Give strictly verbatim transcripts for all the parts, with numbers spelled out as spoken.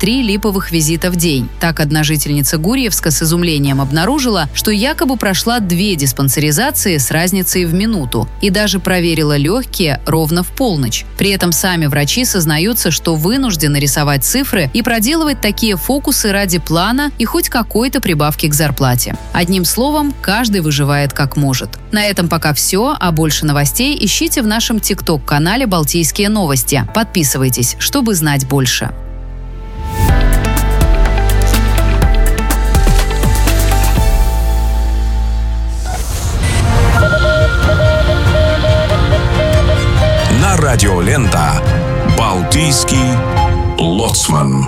три липовых визита в день. Так одна жительница Гурьевска с изумлением обнаружила, что якобы прошла две диспансеризации с разницей в минуту и даже проверила легкие ровно в полночь. При этом сами врачи сознаются, что вынуждены рисовать цифры и проделывать такие фокусы ради плана и хоть какой-то прибавки к зарплате. Одним словом, каждый выживает как может. На этом пока все, а больше новостей ищите в нашем ТикТок-канале «Балтийские новости». Подписывайтесь, чтобы знать больше. На радиолента «Балтийский лоцман».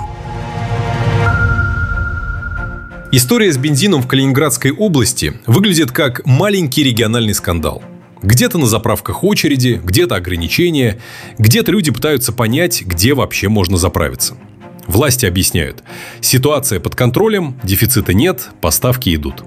История с бензином в Калининградской области выглядит как маленький региональный скандал. Где-то на заправках очереди, где-то ограничения, где-то люди пытаются понять, где вообще можно заправиться. Власти объясняют: ситуация под контролем, дефицита нет, поставки идут.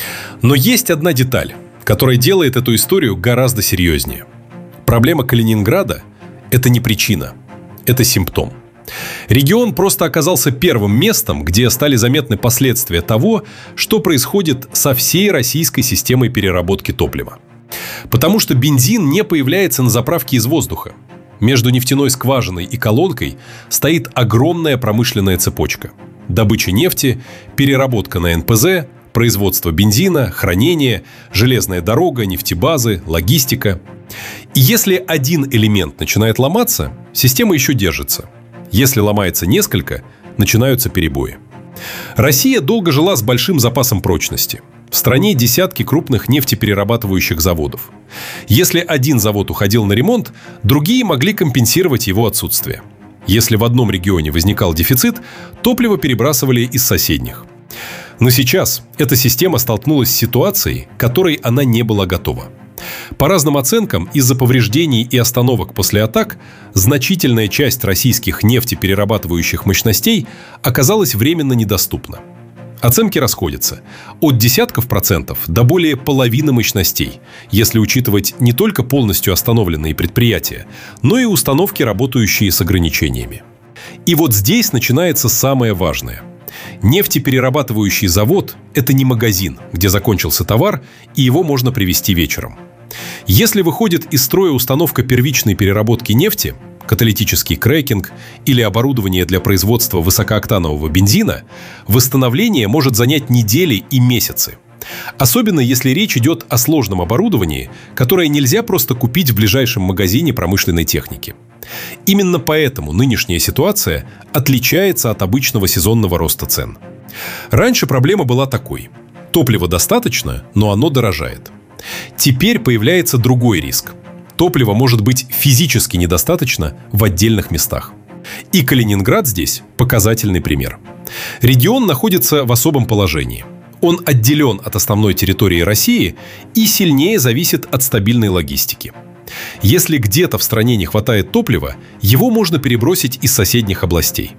Но есть одна деталь, которая делает эту историю гораздо серьезнее. Проблема Калининграда – это не причина, это симптом. Регион просто оказался первым местом, где стали заметны последствия того, что происходит со всей российской системой переработки топлива. Потому что бензин не появляется на заправке из воздуха. Между нефтяной скважиной и колонкой стоит огромная промышленная цепочка. Добыча нефти, переработка на эн пэ зэ, производство бензина, хранение, железная дорога, нефтебазы, логистика. И если один элемент начинает ломаться, система еще держится. Если ломается несколько, начинаются перебои. Россия долго жила с большим запасом прочности. В стране десятки крупных нефтеперерабатывающих заводов. Если один завод уходил на ремонт, другие могли компенсировать его отсутствие. Если в одном регионе возникал дефицит, топливо перебрасывали из соседних. Но сейчас эта система столкнулась с ситуацией, к которой она не была готова. По разным оценкам, из-за повреждений и остановок после атак значительная часть российских нефтеперерабатывающих мощностей оказалась временно недоступна. Оценки расходятся от десятков процентов до более половины мощностей, если учитывать не только полностью остановленные предприятия, но и установки, работающие с ограничениями. И вот здесь начинается самое важное. Нефтеперерабатывающий завод – это не магазин, где закончился товар, и его можно привезти вечером. Если выходит из строя установка первичной переработки нефти, каталитический крекинг или оборудование для производства высокооктанового бензина, восстановление может занять недели и месяцы. Особенно если речь идет о сложном оборудовании, которое нельзя просто купить в ближайшем магазине промышленной техники. Именно поэтому нынешняя ситуация отличается от обычного сезонного роста цен. Раньше проблема была такой: топлива достаточно, но оно дорожает. Теперь появляется другой риск. Топлива может быть физически недостаточно в отдельных местах. И Калининград здесь показательный пример. Регион находится в особом положении. Он отделен от основной территории России и сильнее зависит от стабильной логистики. Если где-то в стране не хватает топлива, его можно перебросить из соседних областей.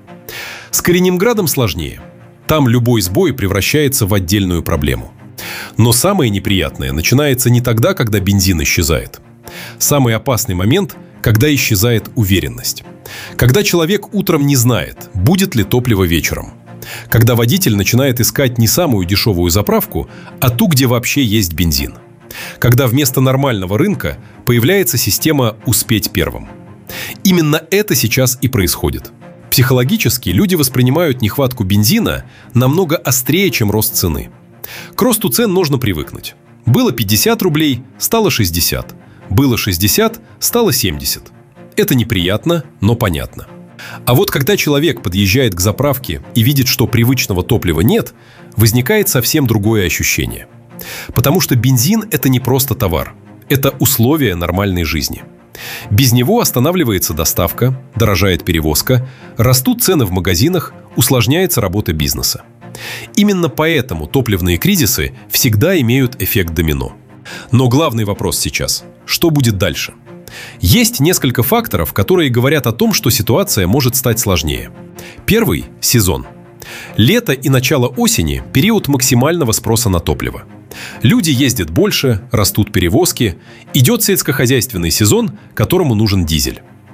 С Калининградом сложнее. Там любой сбой превращается в отдельную проблему. Но самое неприятное начинается не тогда, когда бензин исчезает. Самый опасный момент, когда исчезает уверенность. Когда человек утром не знает, будет ли топливо вечером. Когда водитель начинает искать не самую дешевую заправку, а ту, где вообще есть бензин. Когда вместо нормального рынка появляется система «успеть первым». Именно это сейчас и происходит. Психологически люди воспринимают нехватку бензина намного острее, чем рост цены. К росту цен нужно привыкнуть. Было пятьдесят рублей, стало шестьдесят. Было шестьдесят, стало семьдесят. Это неприятно, но понятно. А вот когда человек подъезжает к заправке и видит, что привычного топлива нет, возникает совсем другое ощущение. Потому что бензин – это не просто товар. Это условие нормальной жизни. Без него останавливается доставка, дорожает перевозка, растут цены в магазинах, усложняется работа бизнеса. Именно поэтому топливные кризисы всегда имеют эффект домино. Но главный вопрос сейчас – что будет дальше? Есть несколько факторов, которые говорят о том, что ситуация может стать сложнее. Первый – сезон. Лето и начало осени – период максимального спроса на топливо. Люди ездят больше, растут перевозки, идет сельскохозяйственный сезон, которому нужен дизель.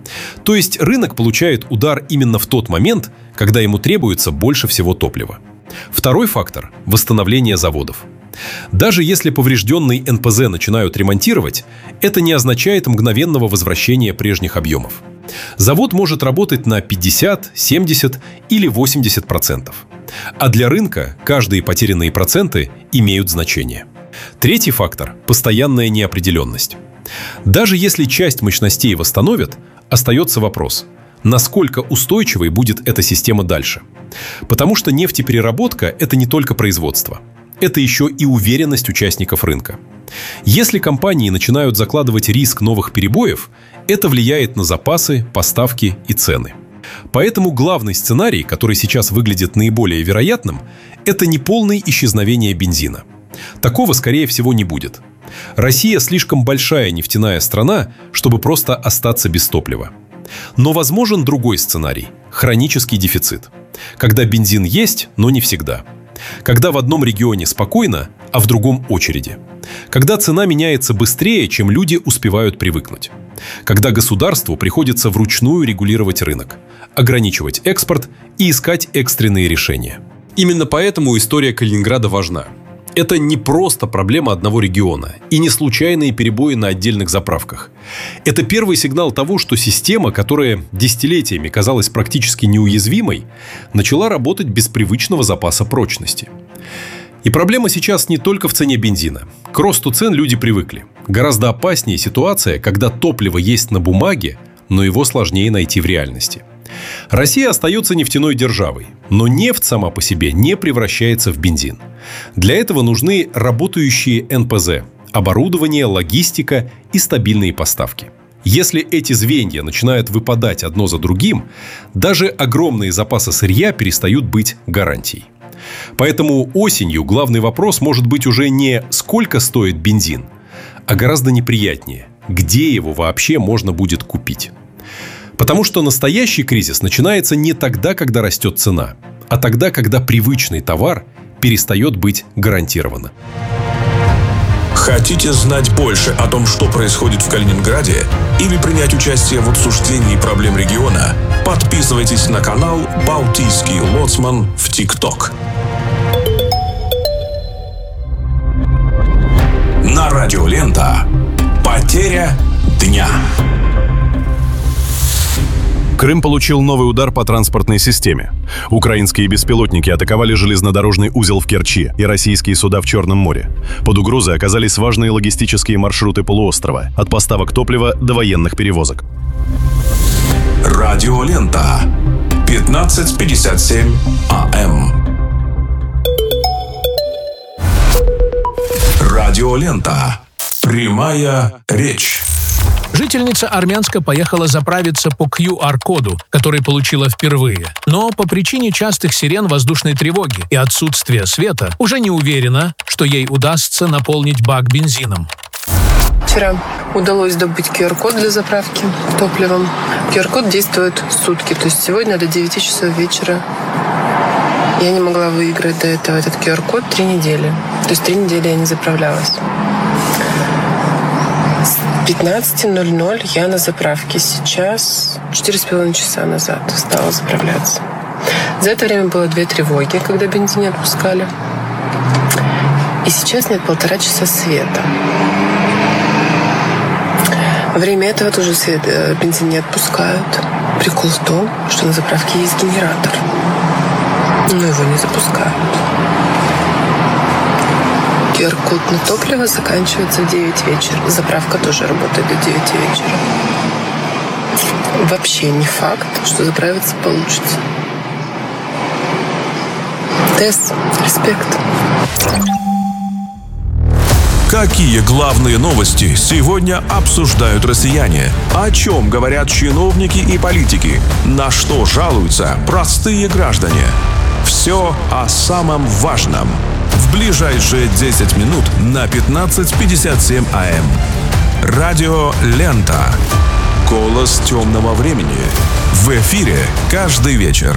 То есть рынок получает удар именно в тот момент, когда ему требуется больше всего топлива. Второй фактор – восстановление заводов. Даже если поврежденный эн пэ зэ начинают ремонтировать, это не означает мгновенного возвращения прежних объемов. Завод может работать на пятьдесят, семьдесят или восемьдесят процентов. А для рынка каждые потерянные проценты имеют значение. Третий фактор – постоянная неопределенность. Даже если часть мощностей восстановят, остается вопрос – насколько устойчивой будет эта система дальше. Потому что нефтепереработка – это не только производство. Это еще и уверенность участников рынка. Если компании начинают закладывать риск новых перебоев, это влияет на запасы, поставки и цены. Поэтому главный сценарий, который сейчас выглядит наиболее вероятным, это не полное исчезновение бензина. Такого, скорее всего, не будет. Россия слишком большая нефтяная страна, чтобы просто остаться без топлива. Но возможен другой сценарий – хронический дефицит. Когда бензин есть, но не всегда. Когда в одном регионе спокойно, а в другом очереди. Когда цена меняется быстрее, чем люди успевают привыкнуть. Когда государству приходится вручную регулировать рынок, ограничивать экспорт и искать экстренные решения. Именно поэтому история Калининграда важна. Это не просто проблема одного региона и не случайные перебои на отдельных заправках. Это первый сигнал того, что система, которая десятилетиями казалась практически неуязвимой, начала работать без привычного запаса прочности. И проблема сейчас не только в цене бензина. К росту цен люди привыкли. Гораздо опаснее ситуация, когда топливо есть на бумаге, но его сложнее найти в реальности. Россия остается нефтяной державой, но нефть сама по себе не превращается в бензин. Для этого нужны работающие эн пэ зэ, оборудование, логистика и стабильные поставки. Если эти звенья начинают выпадать одно за другим, даже огромные запасы сырья перестают быть гарантией. Поэтому осенью главный вопрос может быть уже не «сколько стоит бензин?», а гораздо неприятнее – где его вообще можно будет купить. Потому что настоящий кризис начинается не тогда, когда растет цена, а тогда, когда привычный товар перестает быть гарантированным. Хотите знать больше о том, что происходит в Калининграде, или принять участие в обсуждении проблем региона? Подписывайтесь на канал «Балтийский лоцман» в ТикТок. На радио Лента. Потеря дня. Крым получил новый удар по транспортной системе. Украинские беспилотники атаковали железнодорожный узел в Керчи и российские суда в Черном море. Под угрозой оказались важные логистические маршруты полуострова, от поставок топлива до военных перевозок. Радио Лента. пятнадцать пятьдесят семь а эм. Радио Лента. Прямая речь. Жительница Армянска поехала заправиться по ку ар коду, который получила впервые. Но по причине частых сирен воздушной тревоги и отсутствия света уже не уверена, что ей удастся наполнить бак бензином. Вчера удалось добыть ку ар код для заправки топливом. ку ар код действует сутки, то есть сегодня до девяти часов вечера. Я не могла выиграть до этого этот ку ар код три недели. То есть три недели я не заправлялась. С пятнадцати ноль-ноль я на заправке. Сейчас четыре с половиной часа назад стала заправляться. За это время было две тревоги, когда бензин не отпускали. И сейчас нет полтора часа света. Во время этого тоже свет, бензин не отпускают. Прикол в том, что на заправке есть генератор. Но его не запускают. ку ар код на топливо заканчивается в девять вечера. Заправка тоже работает до девяти вечера. Вообще не факт, что заправиться получится. Тесс, респект. Какие главные новости сегодня обсуждают россияне? О чем говорят чиновники и политики? На что жалуются простые граждане? Все о самом важном. В ближайшие десять минут на пятнадцать пятьдесят семь а эм. Радио Лента. Голос темного времени. В эфире каждый вечер.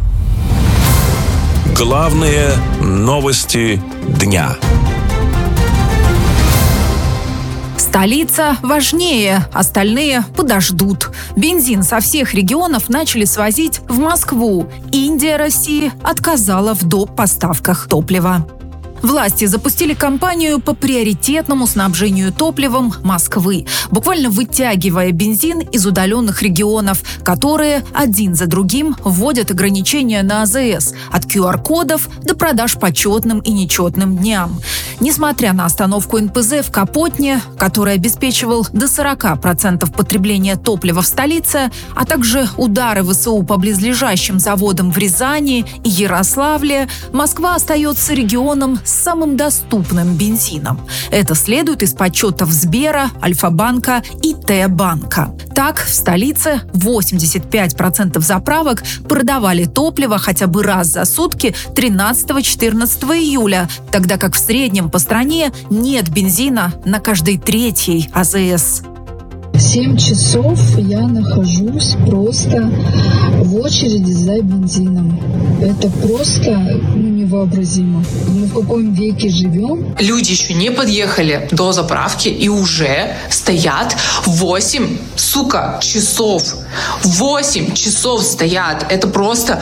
Главные новости дня. Столица важнее, остальные подождут. Бензин со всех регионов начали свозить в Москву. Индия России отказала в доп. Поставках топлива. Власти запустили кампанию по приоритетному снабжению топливом Москвы, буквально вытягивая бензин из удаленных регионов, которые один за другим вводят ограничения на АЗС от ку ар кодов до продаж по четным и нечетным дням. Несмотря на остановку эн пэ зэ в Капотне, который обеспечивал до сорок процентов потребления топлива в столице, а также удары вэ эс у по близлежащим заводам в Рязани и Ярославле, Москва остается регионом с самым доступным бензином. Это следует из подсчетов Сбера, Альфа-банка и Т-банка. Так, в столице восемьдесят пять процентов заправок продавали топливо хотя бы раз за сутки тринадцатого-четырнадцатого июля, тогда как в среднем по стране нет бензина на каждой третьей а зэ эс. Семь часов я нахожусь просто в очереди за бензином. Это просто ну, невообразимо. Мы в каком веке живем? Люди еще не подъехали до заправки и уже стоят восемь, сука, часов. восемь часов стоят. Это просто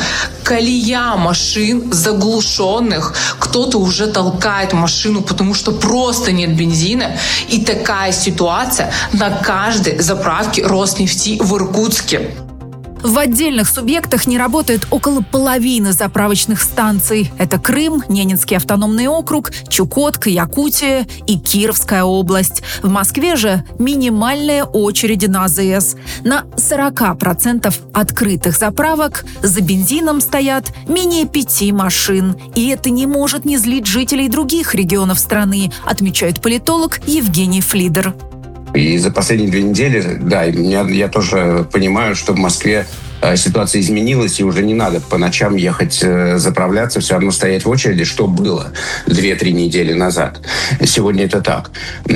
колея машин заглушенных. Кто-то уже толкает машину, потому что просто нет бензина. И такая ситуация на каждой заправке Роснефти в Иркутске. В отдельных субъектах не работает около половины заправочных станций. Это Крым, Ненецкий автономный округ, Чукотка, Якутия и Кировская область. В Москве же минимальные очереди на а зэ эс. На сорок процентов открытых заправок за бензином стоят менее пяти машин. И это не может не злить жителей других регионов страны, отмечает политолог Евгений Флидер. И за последние две недели, да, я, я тоже понимаю, что в Москве э, ситуация изменилась, и уже не надо по ночам ехать э, заправляться, все равно стоять в очереди, что было две-три недели назад. Сегодня это так.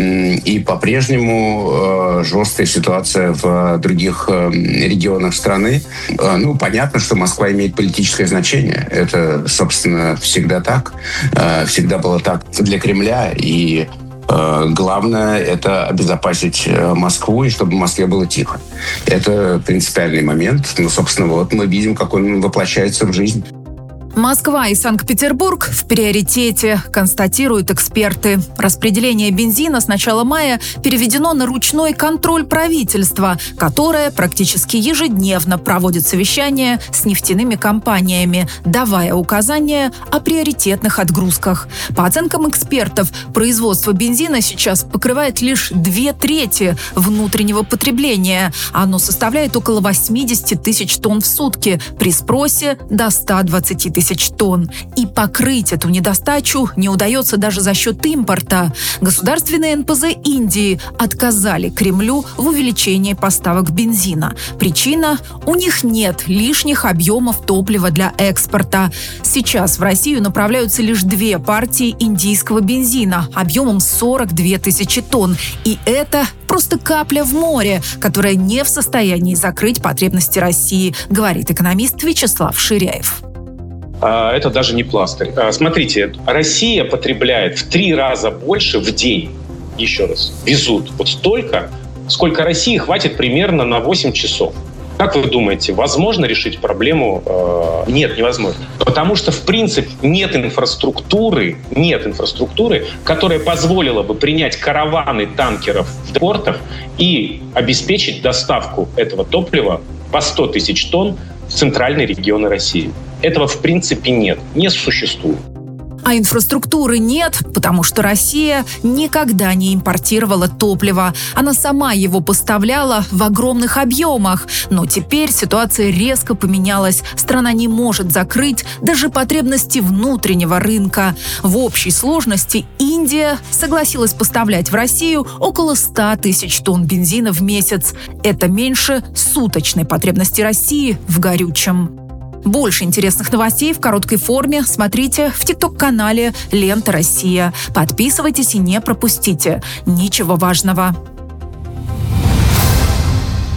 И по-прежнему э, жесткая ситуация в других э, регионах страны. Э, ну, понятно, что Москва имеет политическое значение. Это, собственно, всегда так. Э, всегда было так для Кремля, и главное – это обезопасить Москву, и чтобы в Москве было тихо. Это принципиальный момент. Ну, собственно, вот мы видим, как он воплощается в жизнь. Москва и Санкт-Петербург в приоритете, констатируют эксперты. Распределение бензина с начала мая переведено на ручной контроль правительства, которое практически ежедневно проводит совещания с нефтяными компаниями, давая указания о приоритетных отгрузках. По оценкам экспертов, производство бензина сейчас покрывает лишь две трети внутреннего потребления. Оно составляет около восемьдесят тысяч тонн в сутки, при спросе до ста двадцати тысяч тонн. И покрыть эту недостачу не удается даже за счет импорта. Государственные эн пэ зэ Индии отказали Кремлю в увеличении поставок бензина. Причина – у них нет лишних объемов топлива для экспорта. Сейчас в Россию направляются лишь две партии индийского бензина объемом сорок две тысячи тонн. И это просто капля в море, которая не в состоянии закрыть потребности России, говорит экономист Вячеслав Ширяев. Это даже не пластырь. Смотрите, Россия потребляет в три раза больше в день. Еще раз, везут вот столько, сколько России хватит примерно на восемь часов. Как вы думаете, возможно решить проблему? Нет, невозможно. Потому что, в принципе, нет инфраструктуры, нет инфраструктуры, которая позволила бы принять караваны танкеров в портах и обеспечить доставку этого топлива по сто тысяч тонн в центральные регионы России. Этого, в принципе, нет, не существует. А инфраструктуры нет, потому что Россия никогда не импортировала топливо. Она сама его поставляла в огромных объемах. Но теперь ситуация резко поменялась. Страна не может закрыть даже потребности внутреннего рынка. В общей сложности Индия согласилась поставлять в Россию около ста тысяч тонн бензина в месяц. Это меньше суточной потребности России в горючем. Больше интересных новостей в короткой форме смотрите в тикток-канале «Лента Россия». Подписывайтесь и не пропустите ничего важного.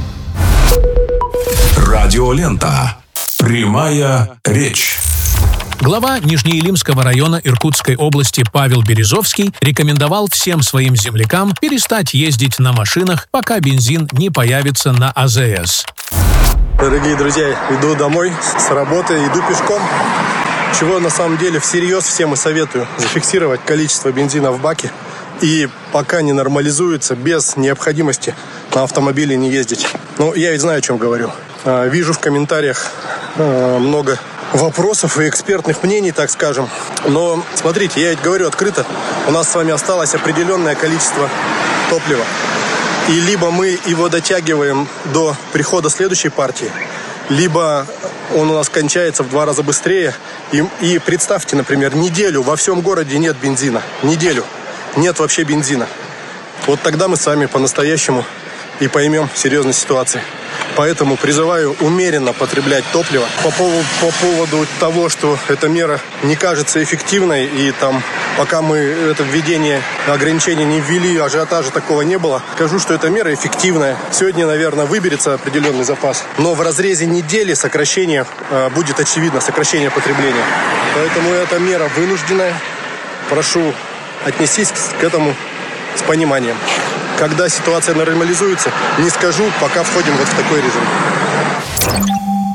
Радиолента. Прямая речь. Глава Нижнеилимского района Иркутской области Павел Березовский рекомендовал всем своим землякам перестать ездить на машинах, пока бензин не появится на А Зэ Эс. Дорогие друзья, иду домой с работы, иду пешком. Чего на самом деле всерьез всем и советую зафиксировать количество бензина в баке. И пока не нормализуется, без необходимости на автомобиле не ездить. Ну, я ведь знаю, о чем говорю. Вижу в комментариях много вопросов и экспертных мнений, так скажем. Но, смотрите, я ведь говорю открыто, у нас с вами осталось определенное количество топлива. И либо мы его дотягиваем до прихода следующей партии, либо он у нас кончается в два раза быстрее. И, и представьте, например, неделю во всем городе нет бензина. Неделю. Нет вообще бензина. Вот тогда мы с вами по-настоящему и поймем серьезность ситуации. Поэтому призываю умеренно потреблять топливо. По поводу, по поводу того, что эта мера не кажется эффективной, и там, пока мы это введение ограничений не ввели, ажиотажа такого не было, скажу, что эта мера эффективная. Сегодня, наверное, выберется определенный запас, но в разрезе недели сокращение э, будет очевидно, сокращение потребления. Поэтому эта мера вынужденная. Прошу отнестись к этому с пониманием. Когда ситуация нормализуется, не скажу, пока входим вот в такой режим.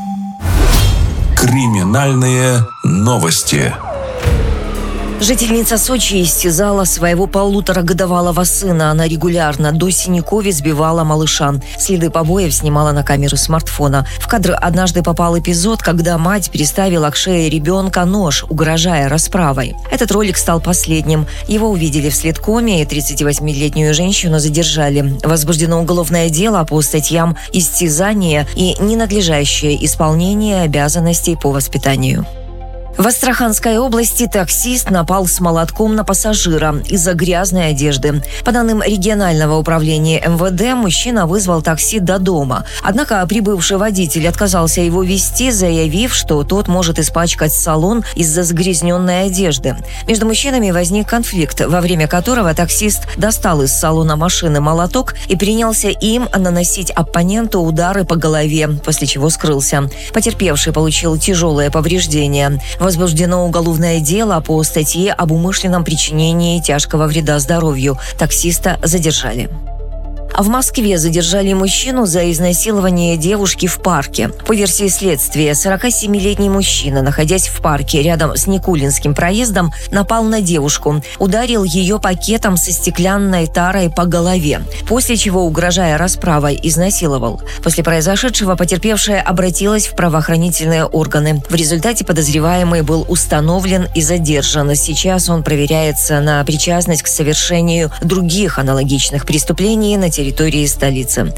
Криминальные новости. Жительница Сочи истязала своего полуторагодовалого сына. Она регулярно до синяков избивала малыша. Следы побоев снимала на камеру смартфона. В кадр однажды попал эпизод, когда мать приставила к шее ребенка нож, угрожая расправой. Этот ролик стал последним. Его увидели в следкоме, и тридцативосьмилетнюю женщину задержали. Возбуждено уголовное дело по статьям истязания и ненадлежащее исполнение обязанностей по воспитанию. В Астраханской области таксист напал с молотком на пассажира из-за грязной одежды. По данным регионального управления Эм Вэ Дэ, мужчина вызвал такси до дома. Однако прибывший водитель отказался его везти, заявив, что тот может испачкать салон из-за загрязненной одежды. Между мужчинами возник конфликт, во время которого таксист достал из салона машины молоток и принялся им наносить оппоненту удары по голове, после чего скрылся. Потерпевший получил тяжелые повреждения. Возбуждено уголовное дело по статье об умышленном причинении тяжкого вреда здоровью. Таксиста задержали. А в Москве задержали мужчину за изнасилование девушки в парке. По версии следствия, сорокасемилетний мужчина, находясь в парке рядом с Никулинским проездом, напал на девушку, ударил ее пакетом со стеклянной тарой по голове, после чего, угрожая расправой, изнасиловал. После произошедшего потерпевшая обратилась в правоохранительные органы. В результате подозреваемый был установлен и задержан. Сейчас он проверяется на причастность к совершению других аналогичных преступлений на территории территории столицы.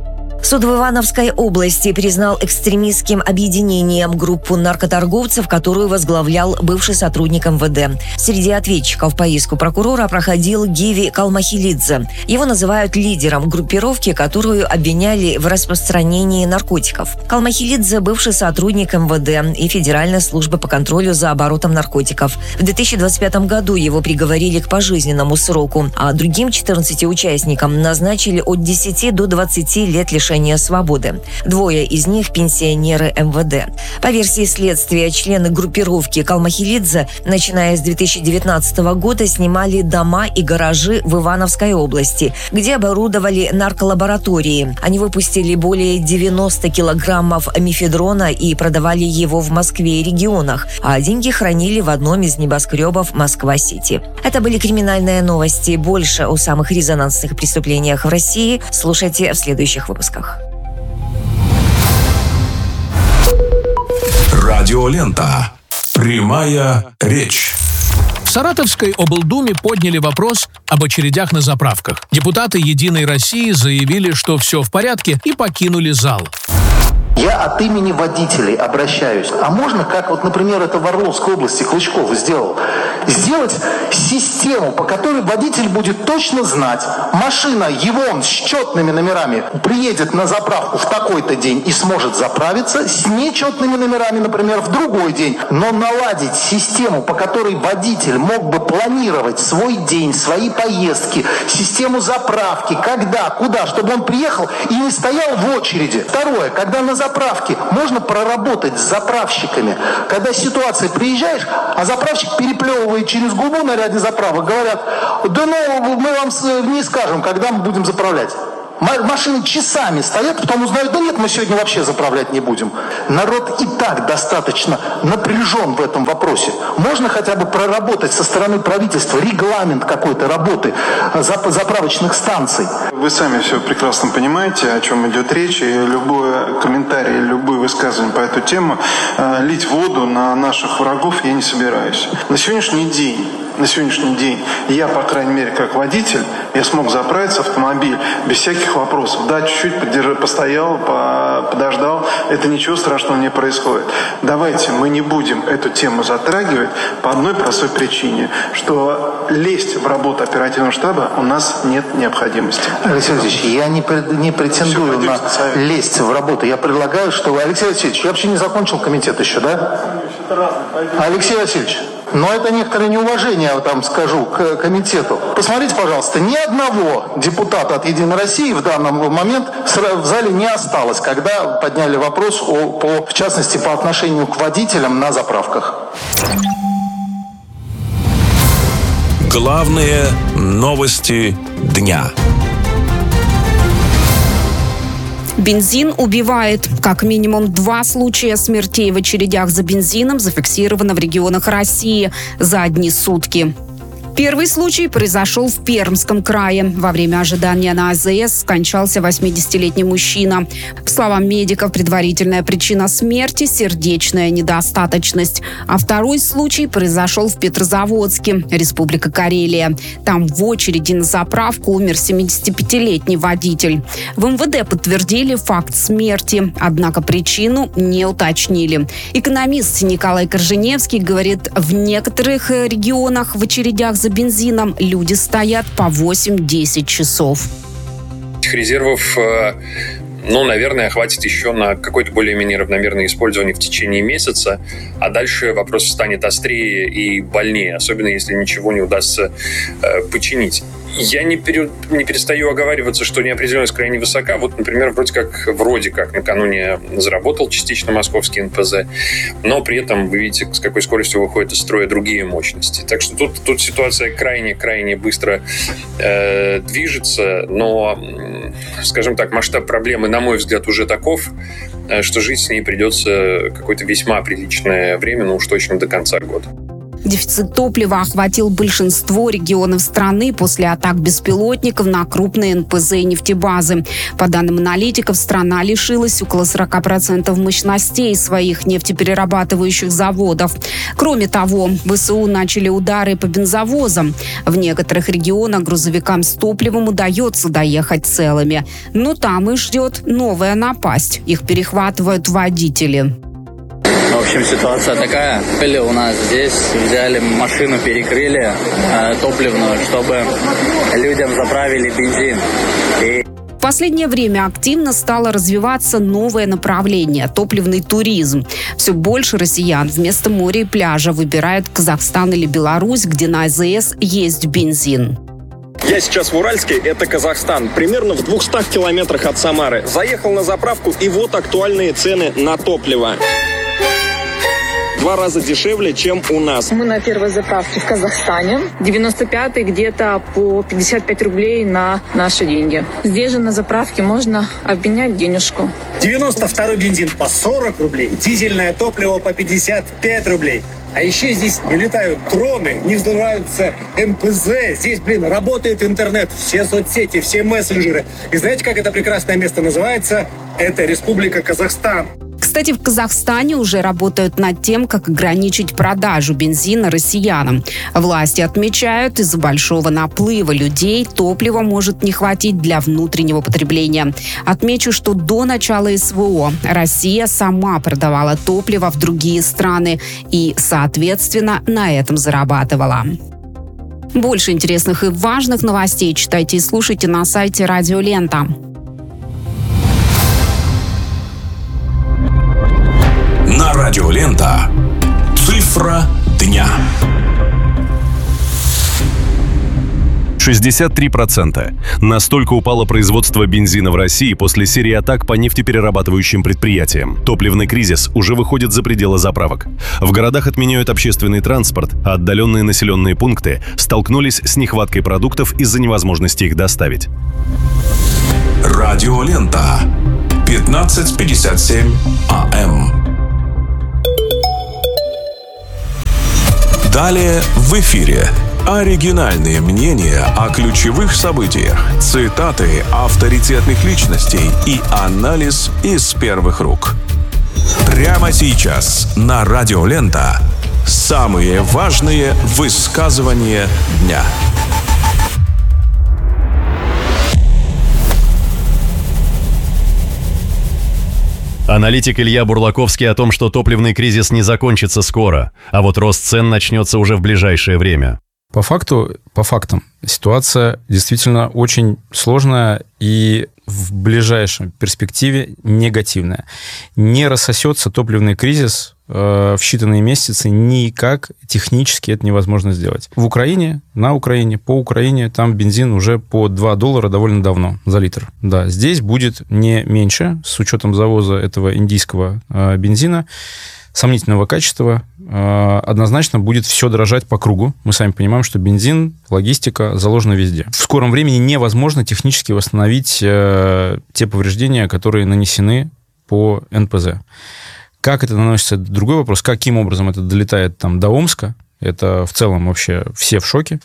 Суд в Ивановской области признал экстремистским объединением группу наркоторговцев, которую возглавлял бывший сотрудник Эм Вэ Дэ. Среди ответчиков по иску прокурора проходил Гиви Калмахилидзе. Его называют лидером группировки, которую обвиняли в распространении наркотиков. Калмахилидзе – бывший сотрудник Эм Вэ Дэ и Федеральной службы по контролю за оборотом наркотиков. В две тысячи двадцать пятом году его приговорили к пожизненному сроку, а другим четырнадцати участникам назначили от десяти до двадцати лет лишения свободы. Двое из них – пенсионеры Эм Вэ Дэ. По версии следствия, члены группировки Калмахилидзе, начиная с две тысячи девятнадцатого года, снимали дома и гаражи в Ивановской области, где оборудовали нарколаборатории. Они выпустили более девяноста килограммов мефедрона и продавали его в Москве и регионах, а деньги хранили в одном из небоскребов Москва-Сити. Это были криминальные новости. Больше о самых резонансных преступлениях в России слушайте в следующих выпусках. Радиолента. Прямая речь. В Саратовской облдуме подняли вопрос об очередях на заправках. Депутаты «Единой России» заявили, что все в порядке, и покинули зал. Я от имени водителей обращаюсь. А можно, как вот, например, это в Орловской области Клычков сделал, сделать систему, по которой водитель будет точно знать, машина его с четными номерами приедет на заправку в такой-то день и сможет заправиться, с нечетными номерами, например, в другой день. Но наладить систему, по которой водитель мог бы планировать свой день, свои поездки, систему заправки, когда, куда, чтобы он приехал и не стоял в очереди. Второе, когда на заправке можно проработать с заправщиками, когда ситуация, приезжаешь, а заправщик переплевывает через губу на ряде заправок, говорят, да ну, мы вам не скажем, когда мы будем заправлять. Машины часами стоят, потом узнают, да нет, мы сегодня вообще заправлять не будем. Народ и так достаточно напряжен в этом вопросе. Можно хотя бы проработать со стороны правительства регламент какой-то работы заправочных станций. Вы сами все прекрасно понимаете, о чем идет речь, и любой комментарий, любое высказывание по эту тему, лить воду на наших врагов я не собираюсь. На сегодняшний день На сегодняшний день я, по крайней мере, как водитель, я смог заправиться автомобиль без всяких вопросов. Да, чуть-чуть подерж... постоял, по... подождал. Это ничего страшного не происходит. Давайте мы не будем эту тему затрагивать по одной простой причине, что лезть в работу оперативного штаба у нас нет необходимости. Алексей Алексеевич, я не, не претендую Все, на лезть в работу. Я предлагаю, что... Алексей Алексеевич, я вообще не закончил комитет еще, да? Алексей Васильевич, но это некоторое неуважение, я там скажу, к комитету. Посмотрите, пожалуйста, ни одного депутата от «Единой России» в данный момент в зале не осталось, когда подняли вопрос, о, по, в частности, по отношению к водителям на заправках. Главные новости дня. Бензин убивает. Как минимум два случая смертей в очередях за бензином зафиксировано в регионах России за одни сутки. Первый случай произошел в Пермском крае. Во время ожидания на АЗС скончался восьмидесятилетний мужчина. По словам медиков, предварительная причина смерти – сердечная недостаточность. А второй случай произошел в Петрозаводске, Республика Карелия. Там в очереди на заправку умер семидесятипятилетний водитель. В эм вэ дэ подтвердили факт смерти, однако причину не уточнили. Экономист Николай Корженевский говорит, в некоторых регионах в очередях за бензином люди стоят по восемь-десять часов. Резервов, ну, наверное, хватит еще на какое-то более-менее равномерное использование в течение месяца, а дальше вопрос станет острее и больнее, особенно если ничего не удастся э, починить. Я не, пере, не перестаю оговариваться, что неопределенность крайне высока. Вот, например, вроде как, вроде как накануне заработал частично московский эн пэ зэ, но при этом вы видите, с какой скоростью выходят из строя другие мощности. Так что тут, тут ситуация крайне-крайне быстро э, движется, но, скажем так, масштаб проблемы, на мой взгляд, уже таков, что жить с ней придется какое-то весьма приличное время, ну уж точно до конца года. Дефицит топлива охватил большинство регионов страны после атак беспилотников на крупные эн пэ зэ и нефтебазы. По данным аналитиков, страна лишилась около сорок процентов мощностей своих нефтеперерабатывающих заводов. Кроме того, вэ эс у начали удары по бензовозам. В некоторых регионах грузовикам с топливом удается доехать целыми. Но там их ждет новая напасть. Их перехватывают водители. В общем, ситуация такая. Были у нас здесь, взяли машину, перекрыли э, топливную, чтобы людям заправили бензин. И... В последнее время активно стало развиваться новое направление – топливный туризм. Все больше россиян вместо моря и пляжа выбирают Казахстан или Беларусь, где на а зэ эс есть бензин. Я сейчас в Уральске, это Казахстан, примерно в двухстах километрах от Самары. Заехал на заправку, и вот актуальные цены на топливо. Два раза дешевле, чем у нас. Мы на первой заправке в Казахстане. девяносто пятый где-то по пятьдесят пять рублей на наши деньги. Здесь же на заправке можно обменять денежку. девяносто второй бензин по сорок рублей. Дизельное топливо по пятьдесят пять рублей. А еще здесь не летают дроны, не взрываются эн пэ зэ. Здесь, блин, работает интернет, все соцсети, все мессенджеры. И знаете, как это прекрасное место называется? Это Республика Казахстан. Кстати, в Казахстане уже работают над тем, как ограничить продажу бензина россиянам. Власти отмечают, из-за большого наплыва людей топлива может не хватить для внутреннего потребления. Отмечу, что до начала эс вэ о Россия сама продавала топливо в другие страны и, соответственно, на этом зарабатывала. Больше интересных и важных новостей читайте и слушайте на сайте Радио Лента. На Радио Лента. Цифра дня. шестьдесят три процента. Настолько упало производство бензина в России после серии атак по нефтеперерабатывающим предприятиям. Топливный кризис уже выходит за пределы заправок. В городах отменяют общественный транспорт, а отдаленные населенные пункты столкнулись с нехваткой продуктов из-за невозможности их доставить. Радиолента. пятнадцать пятьдесят семь АМ. Далее в эфире. Оригинальные мнения о ключевых событиях, цитаты авторитетных личностей и анализ из первых рук. Прямо сейчас на Радиолента самые важные высказывания дня. Аналитик Илья Бурлаковский о том, что топливный кризис не закончится скоро, а вот рост цен начнется уже в ближайшее время. По факту, по фактам, ситуация действительно очень сложная и в ближайшей перспективе негативная. Не рассосется топливный кризис э, в считанные месяцы, никак технически это невозможно сделать. В Украине, на Украине, по Украине, там бензин уже по два доллара довольно давно за литр. Да, здесь будет не меньше, с учетом завоза этого индийского э, бензина, сомнительного качества, однозначно будет все дорожать по кругу. Мы сами понимаем, что бензин, логистика заложена везде. В скором времени невозможно технически восстановить те повреждения, которые нанесены по эн пэ зэ. Как это наносится, это другой вопрос. Каким образом это долетает там до Омска, это в целом вообще все в шоке.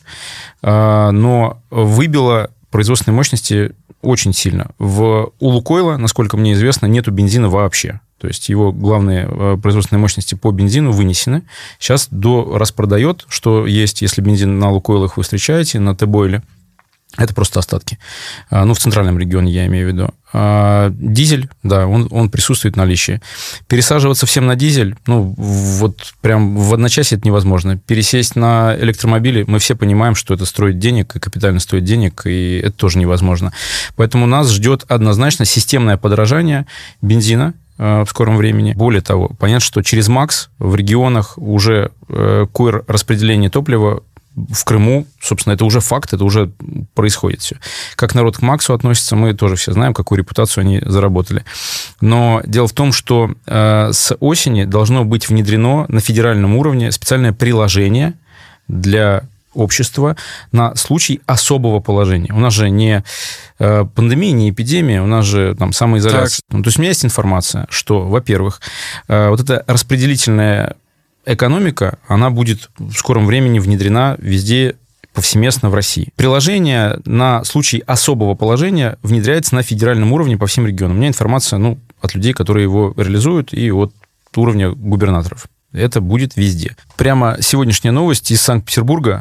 Но выбило производственные мощности очень сильно. В, у Лукойла, насколько мне известно, нету бензина вообще. То есть его главные производственные мощности по бензину вынесены. Сейчас до распродает, что есть, если бензин на Лукойлах вы встречаете, на Т-бойле. Это просто остатки. Ну, в центральном регионе я имею в виду. А дизель, да, он, он присутствует в наличии. Пересаживаться всем на дизель, ну, вот прям в одночасье это невозможно. Пересесть на электромобили, мы все понимаем, что это стоит денег, и капитально стоит денег, и это тоже невозможно. Поэтому нас ждет однозначно системное подорожание бензина в скором времени. Более того, понятно, что через МАКС в регионах уже куэр распределение топлива в Крыму, собственно, это уже факт, это уже происходит все. Как народ к МАКСу относится, мы тоже все знаем, какую репутацию они заработали. Но дело в том, что э, с осени должно быть внедрено на федеральном уровне специальное приложение для общества на случай особого положения. У нас же не э, пандемия, не эпидемия, у нас же там самоизоляция. Ну, то есть у меня есть информация, что, во-первых, э, вот эта распределительная экономика, она будет в скором времени внедрена везде повсеместно в России. Приложение на случай особого положения внедряется на федеральном уровне по всем регионам. У меня информация, ну, от людей, которые его реализуют, и от уровня губернаторов. Это будет везде. Прямо сегодняшняя новость из Санкт-Петербурга,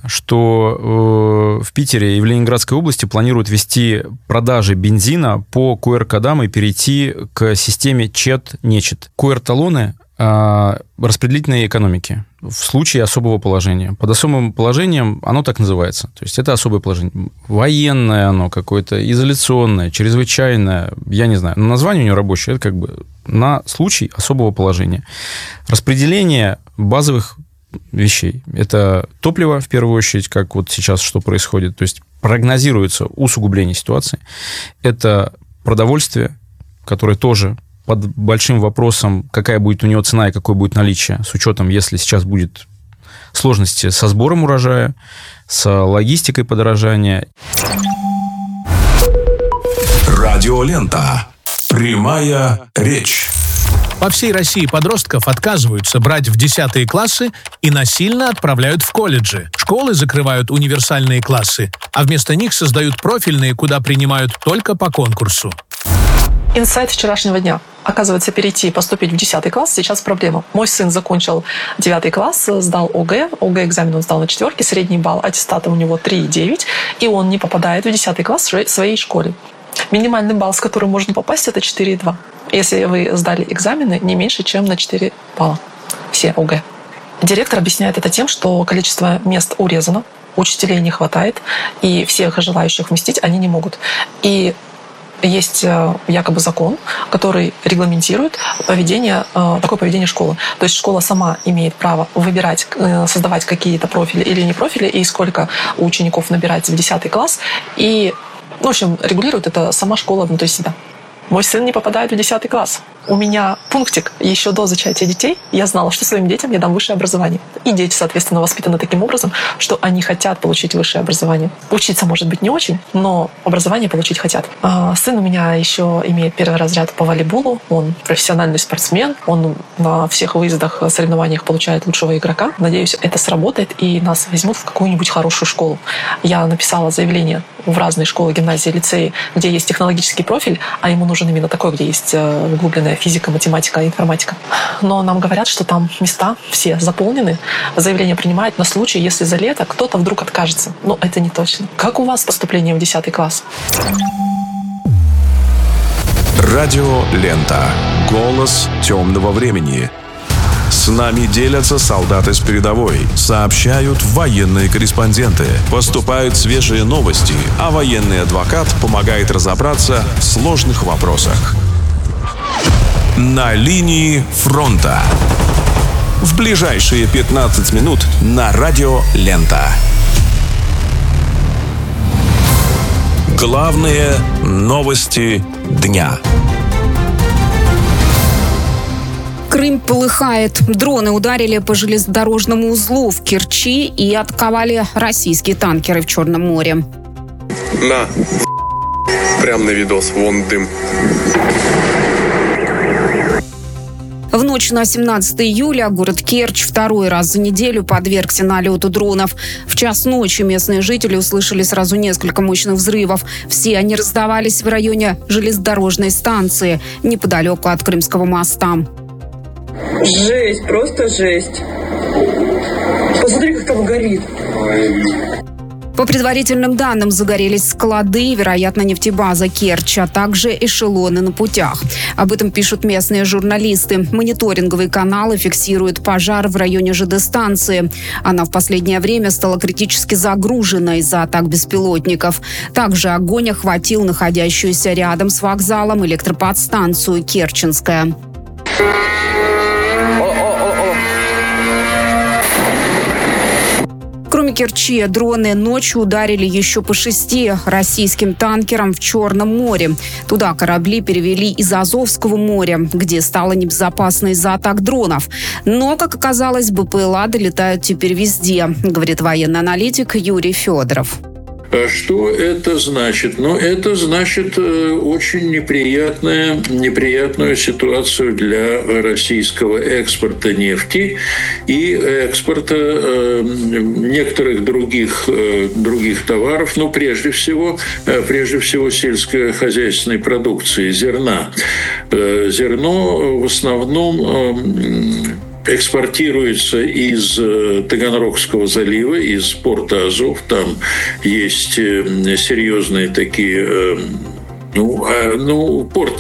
что э, в Питере и в Ленинградской области планируют вести продажи бензина по ку эр-кодам и перейти к системе ЧЕТ-НЕЧЕТ. ку эр-талоны распределительной экономики в случае особого положения. Под особым положением оно так называется. То есть это особое положение. Военное оно какое-то, изоляционное, чрезвычайное, я не знаю. Но название у него рабочее, это как бы на случай особого положения. Распределение базовых вещей. Это топливо, в первую очередь, как вот сейчас что происходит. То есть прогнозируется усугубление ситуации. Это продовольствие, которое тоже под большим вопросом, какая будет у него цена и какое будет наличие, с учетом, если сейчас будет сложности со сбором урожая, с логистикой подорожания. Радиолента. Прямая речь. По всей России подростков отказываются брать в десятые классы и насильно отправляют в колледжи. Школы закрывают универсальные классы, а вместо них создают профильные, куда принимают только по конкурсу. Инсайт вчерашнего дня. Оказывается, перейти и поступить в десятый класс сейчас проблема. Мой сын закончил девятый класс, сдал о гэ. о гэ экзамен он сдал на четверке, средний балл аттестата у него три и девять, и он не попадает в десятый класс в своей школе. Минимальный балл, с которым можно попасть, это четыре и два. Если вы сдали экзамены не меньше, чем на четыре балла. Все о гэ. Директор объясняет это тем, что количество мест урезано, учителей не хватает, и всех желающих вместить они не могут. И есть якобы закон, который регламентирует поведение, такое поведение школы. То есть школа сама имеет право выбирать, создавать какие-то профили или не профили, и сколько у учеников набирается в десятый класс. И, в общем, регулирует это сама школа внутри себя. Мой сын не попадает в десятый класс. У меня пунктик еще до зачатия детей. Я знала, что своим детям я дам высшее образование. И дети, соответственно, воспитаны таким образом, что они хотят получить высшее образование. Учиться, может быть, не очень, но образование получить хотят. А сын у меня еще имеет первый разряд по волейболу. Он профессиональный спортсмен. Он на всех выездах, соревнованиях получает лучшего игрока. Надеюсь, это сработает и нас возьмут в какую-нибудь хорошую школу. Я написала заявление в разные школы, гимназии, лицеи, где есть технологический профиль, а ему нужен именно такой, где есть углубленная физика, математика, информатика. Но нам говорят, что там места все заполнены. Заявление принимают на случай, если за лето кто-то вдруг откажется. Но это не точно. Как у вас поступление в десятый класс? Радио «Лента». Голос темного времени. С нами делятся солдаты с передовой, сообщают военные корреспонденты, поступают свежие новости, а военный адвокат помогает разобраться в сложных вопросах. На линии фронта. В ближайшие пятнадцать минут на радио «Лента». Главные новости дня. Крым полыхает. Дроны ударили по железнодорожному узлу в Керчи и атаковали российские танкеры в Черном море. На, прям на видос, вон дым. В ночь на семнадцатое июля город Керчь второй раз за неделю подвергся налету дронов. В час ночи местные жители услышали сразу несколько мощных взрывов. Все они раздавались в районе железнодорожной станции, неподалеку от Крымского моста. Жесть, просто жесть. Посмотри, как там горит. По предварительным данным, загорелись склады, вероятно, нефтебаза Керчь, а также эшелоны на путях. Об этом пишут местные журналисты. Мониторинговые каналы фиксируют пожар в районе ЖД-станции. Она в последнее время стала критически загружена из-за атак беспилотников. Также огонь охватил находящуюся рядом с вокзалом электроподстанцию Керченская. Кроме Керчи, дроны ночью ударили еще по шести российским танкерам в Черном море. Туда корабли перевели из Азовского моря, где стало небезопасно из-за атак дронов. Но, как оказалось, БПЛА долетают теперь везде, говорит военный аналитик Юрий Федоров. Что это значит? Ну, это значит очень неприятная, неприятную ситуацию для российского экспорта нефти и экспорта э, некоторых других, э, других товаров, ну, прежде всего, э, прежде всего сельскохозяйственной продукции, зерна. Э, зерно в основном э, экспортируется из Таганрогского залива, из порта Азов. Там есть серьезные такие... Ну, ну порт,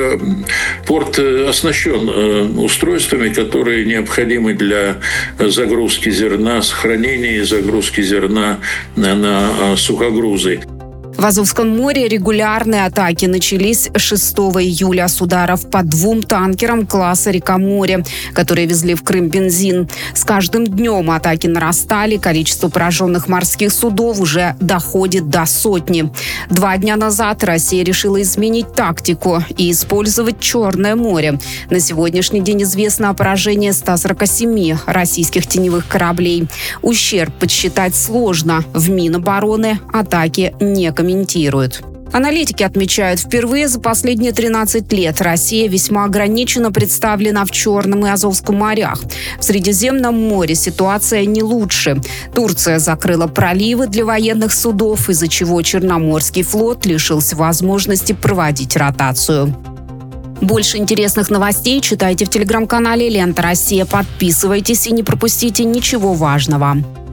порт оснащен устройствами, которые необходимы для загрузки зерна, сохранения и загрузки зерна на сухогрузы. В Азовском море регулярные атаки начались шестого июля с ударов по двум танкерам класса «Река-море», которые везли в Крым бензин. С каждым днем атаки нарастали, количество пораженных морских судов уже доходит до сотни. Два дня назад Россия решила изменить тактику и использовать Черное море. На сегодняшний день известно о поражении ста сорока семи российских теневых кораблей. Ущерб подсчитать сложно. В Минобороны атаки не комментируют. комментируют. Аналитики отмечают, впервые за последние тринадцать лет Россия весьма ограниченно представлена в Черном и Азовском морях. В Средиземном море ситуация не лучше. Турция закрыла проливы для военных судов, из-за чего Черноморский флот лишился возможности проводить ротацию. Больше интересных новостей читайте в телеграм-канале «Лента Россия». Подписывайтесь и не пропустите ничего важного.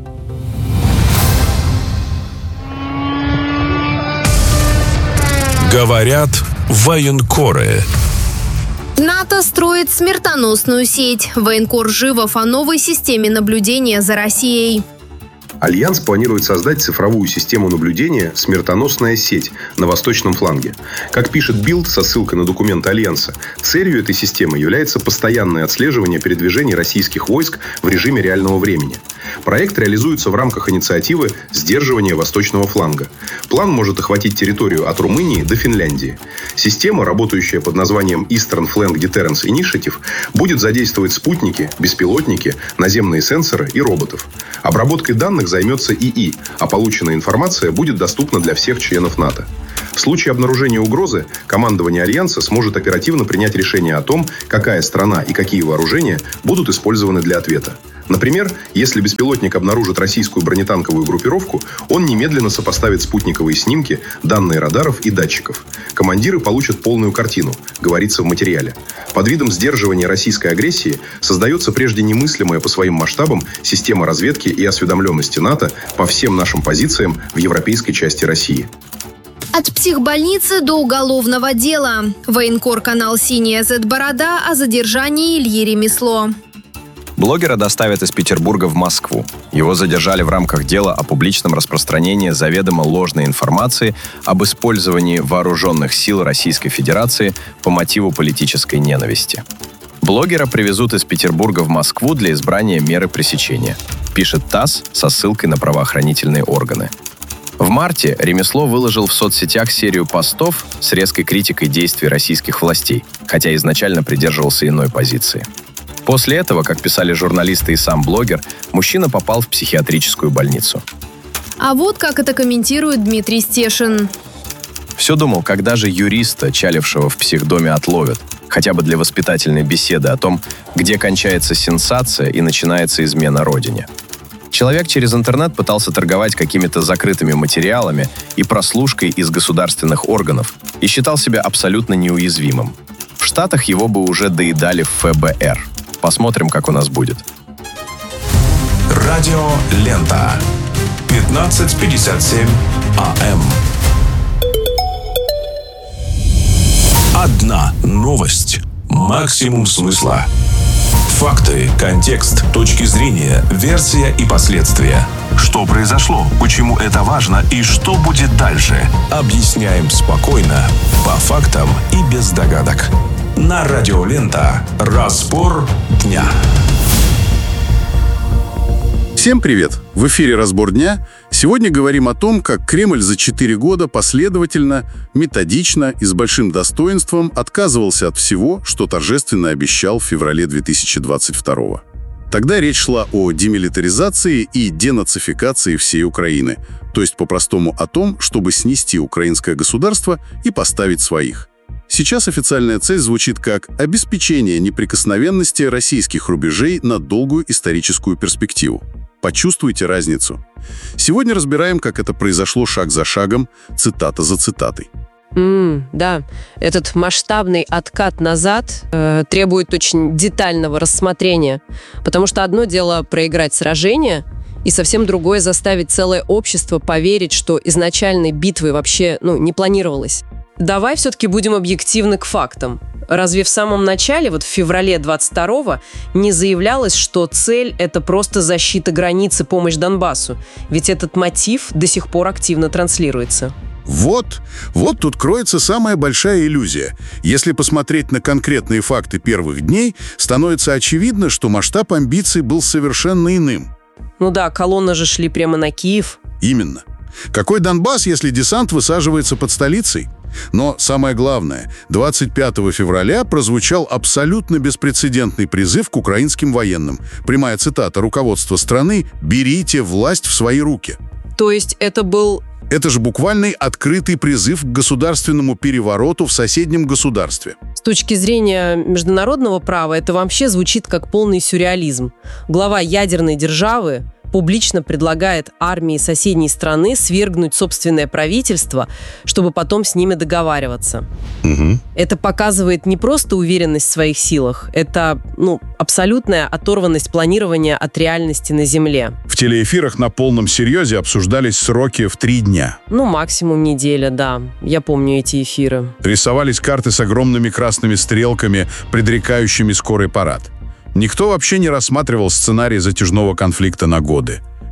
Говорят военкоры. НАТО строит смертоносную сеть. Военкор Живов о новой системе наблюдения за Россией. Альянс планирует создать цифровую систему наблюдения «Смертоносная сеть» на восточном фланге. Как пишет Билд со ссылкой на документы Альянса, целью этой системы является постоянное отслеживание передвижений российских войск в режиме реального времени. Проект реализуется в рамках инициативы «Сдерживание восточного фланга». План может охватить территорию от Румынии до Финляндии. Система, работающая под названием Eastern Flank Deterrence Initiative, будет задействовать спутники, беспилотники, наземные сенсоры и роботов. Обработкой данных займется ИИ, а полученная информация будет доступна для всех членов НАТО. В случае обнаружения угрозы командование Альянса сможет оперативно принять решение о том, какая страна и какие вооружения будут использованы для ответа. Например, если беспилотник обнаружит российскую бронетанковую группировку, он немедленно сопоставит спутниковые снимки, данные радаров и датчиков. Командиры получат полную картину, говорится в материале. Под видом сдерживания российской агрессии создается прежде немыслимая по своим масштабам система разведки и осведомленности НАТО по всем нашим позициям в европейской части России. От психбольницы до уголовного дела. Военкор-канал «Синяя зет-борода» о задержании Ильи Ремесло. Блогера доставят из Петербурга в Москву. Его задержали в рамках дела о публичном распространении заведомо ложной информации об использовании вооруженных сил Российской Федерации по мотиву политической ненависти. Блогера привезут из Петербурга в Москву для избрания меры пресечения, пишет ТАСС со ссылкой на правоохранительные органы. В марте Ремесло выложил в соцсетях серию постов с резкой критикой действий российских властей, хотя изначально придерживался иной позиции. После этого, как писали журналисты и сам блогер, мужчина попал в психиатрическую больницу. А вот как это комментирует Дмитрий Стешин. Все думал, когда же юриста, чалившего в психдоме, отловят, хотя бы для воспитательной беседы о том, где кончается сенсация и начинается измена родине. Человек через интернет пытался торговать какими-то закрытыми материалами и прослушкой из государственных органов и считал себя абсолютно неуязвимым. В Штатах его бы уже доедали в эф бэ эр. Посмотрим, как у нас будет. Радио Лента. пятнадцать пятьдесят семь а эм. Одна новость. Максимум смысла. Факты, контекст, точки зрения, версия и последствия. Что произошло, почему это важно и что будет дальше. Объясняем спокойно, по фактам и без догадок. На Радио Лента. Разбор дня. Всем привет! В эфире «Разбор дня». Сегодня говорим о том, как Кремль за четыре года последовательно, методично и с большим достоинством отказывался от всего, что торжественно обещал в феврале две тысячи двадцать второго. Тогда речь шла о демилитаризации и денацификации всей Украины, то есть по-простому о том, чтобы снести украинское государство и поставить своих. Сейчас официальная цель звучит как обеспечение неприкосновенности российских рубежей на долгую историческую перспективу. Почувствуйте разницу. Сегодня разбираем, как это произошло шаг за шагом, цитата за цитатой. Mm, да, этот масштабный откат назад э, требует очень детального рассмотрения, потому что одно дело проиграть сражение, и совсем другое заставить целое общество поверить, что изначальной битвы вообще ну, не планировалось. Давай все-таки будем объективны к фактам. Разве в самом начале, вот в феврале двадцать второго, не заявлялось, что цель – это просто защита границы, помощь Донбассу? Ведь этот мотив до сих пор активно транслируется. Вот, вот тут кроется самая большая иллюзия. Если посмотреть на конкретные факты первых дней, становится очевидно, что масштаб амбиций был совершенно иным. Ну да, колонны же шли прямо на Киев. Именно. Какой Донбасс, если десант высаживается под столицей? Но самое главное, двадцать пятого февраля прозвучал абсолютно беспрецедентный призыв к украинским военным. Прямая цитата руководства страны «Берите власть в свои руки». То есть это был... Это же буквальный открытый призыв к государственному перевороту в соседнем государстве. С точки зрения международного права это вообще звучит как полный сюрреализм. Глава ядерной державы публично предлагает армии соседней страны свергнуть собственное правительство, чтобы потом с ними договариваться. Угу. Это показывает не просто уверенность в своих силах, это ну, абсолютная оторванность планирования от реальности на земле. В телеэфирах на полном серьезе обсуждались сроки в три дня. Ну, максимум неделя, да. Я помню эти эфиры. Рисовались карты с огромными красными стрелками, предрекающими скорый парад. Никто вообще не рассматривал сценарий затяжного конфликта на годы.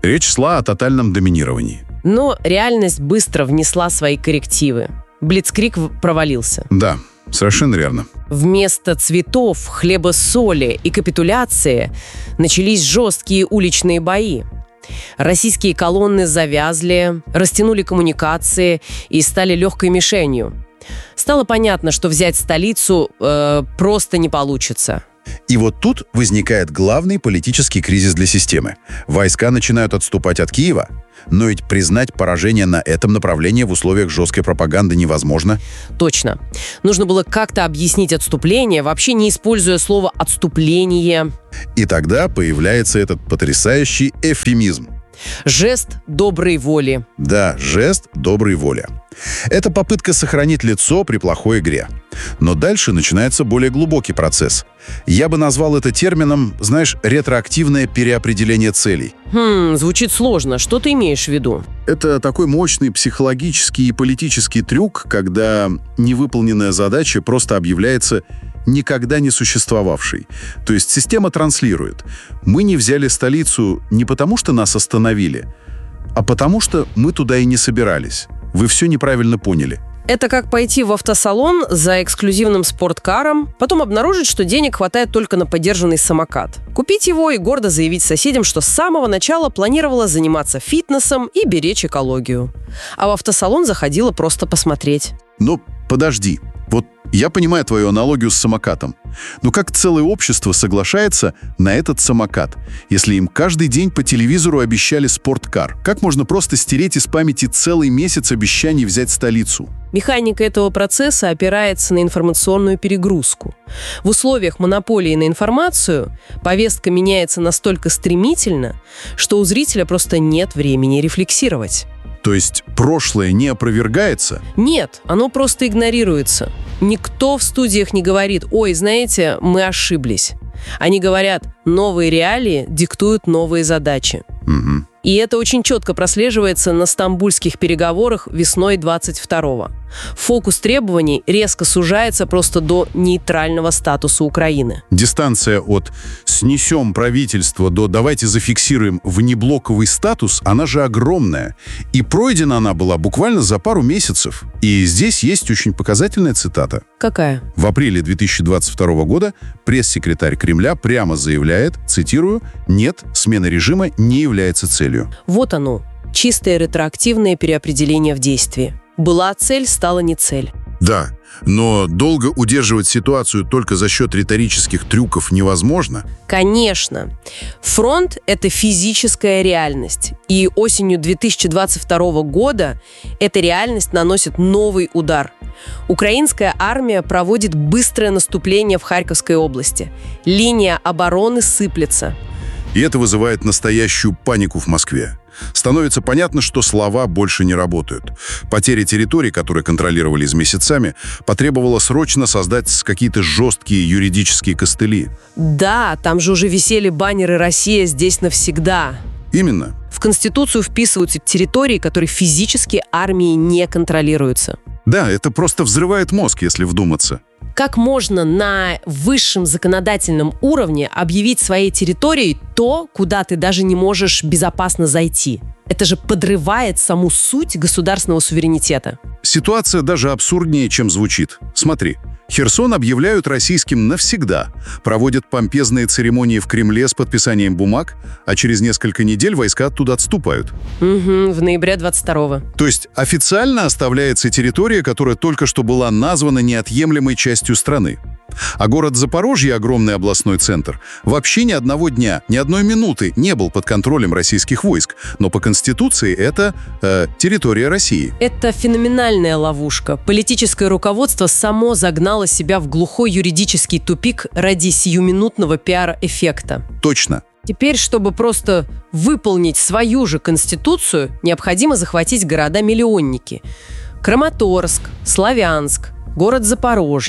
Речь шла о тотальном доминировании. Но реальность быстро внесла свои коррективы. Блицкриг провалился. Да, совершенно верно. Вместо цветов, хлеба, соли и капитуляции начались жесткие уличные бои. Российские колонны завязли, растянули коммуникации и стали легкой мишенью. Стало понятно, что взять столицу э, просто не получится. И вот тут возникает главный политический кризис для системы. Войска начинают отступать от Киева, но ведь признать поражение на этом направлении в условиях жесткой пропаганды невозможно. Точно. Нужно было как-то объяснить отступление, вообще не используя слово «отступление». И тогда появляется этот потрясающий эвфемизм. Жест доброй воли. Да, жест доброй воли. Это попытка сохранить лицо при плохой игре. Но дальше начинается более глубокий процесс. Я бы назвал это термином, знаешь, ретроактивное переопределение целей. Хм, звучит сложно. Что ты имеешь в виду? Это такой мощный психологический и политический трюк, когда невыполненная задача просто объявляется никогда не существовавшей. То есть система транслирует: мы не взяли столицу не потому, что нас остановили, а потому что мы туда и не собирались. Вы все неправильно поняли. Это как пойти в автосалон за эксклюзивным спорткаром, потом обнаружить, что денег хватает только на подержанный самокат. Купить его и гордо заявить соседям, что с самого начала планировала заниматься фитнесом и беречь экологию. А в автосалон заходила просто посмотреть. Но подожди. Вот я понимаю твою аналогию с самокатом. Но как целое общество соглашается на этот самокат, если им каждый день по телевизору обещали спорткар? Как можно просто стереть из памяти целый месяц обещаний взять столицу? Механика этого процесса опирается на информационную перегрузку. В условиях монополии на информацию повестка меняется настолько стремительно, что у зрителя просто нет времени рефлексировать. То есть прошлое не опровергается? Нет, оно просто игнорируется. Никто в студиях не говорит: «Ой, знаете, мы ошиблись». Они говорят: новые реалии диктуют новые задачи. Угу. И это очень четко прослеживается на стамбульских переговорах весной двадцать второго. Фокус требований резко сужается просто до нейтрального статуса Украины. Дистанция от «снесем правительство» до «давайте зафиксируем внеблоковый статус», она же огромная. И пройдена она была буквально за пару месяцев. И здесь есть очень показательная цитата. Какая? В апреле две тысячи двадцать второго года пресс-секретарь Кремля прямо заявляет, цитирую: «Нет, смена режима не является целью». Вот оно, чистое ретроактивное переопределение в действии. Была цель, стала не цель. Да, но долго удерживать ситуацию только за счет риторических трюков невозможно. Конечно. Фронт — это физическая реальность. И осенью две тысячи двадцать второго года эта реальность наносит новый удар. Украинская армия проводит быстрое наступление в Харьковской области. Линия обороны сыплется. И это вызывает настоящую панику в Москве. Становится понятно, что слова больше не работают. Потеря территорий, которые контролировались месяцами, потребовала срочно создать какие-то жесткие юридические костыли. Да, там же уже висели баннеры «Россия здесь навсегда». Именно. В Конституцию вписываются территории, которые физически армией не контролируются. Да, это просто взрывает мозг, если вдуматься. Как можно на высшем законодательном уровне объявить своей территорией то, куда ты даже не можешь безопасно зайти? Это же подрывает саму суть государственного суверенитета. Ситуация даже абсурднее, чем звучит. Смотри. Херсон объявляют российским навсегда, проводят помпезные церемонии в Кремле с подписанием бумаг, а через несколько недель войска оттуда отступают. Угу, в ноябре двадцать второго. То есть официально оставляется территория, которая только что была названа неотъемлемой частью страны. А город Запорожье, огромный областной центр, вообще ни одного дня, ни одной минуты не был под контролем российских войск. Но по Конституции это э, территория России. Это феноменальная ловушка. Политическое руководство само загнало себя в глухой юридический тупик ради сиюминутного пиар-эффекта. Точно. Теперь, чтобы просто выполнить свою же Конституцию, необходимо захватить города-миллионники. Краматорск, Славянск, город Запорожье.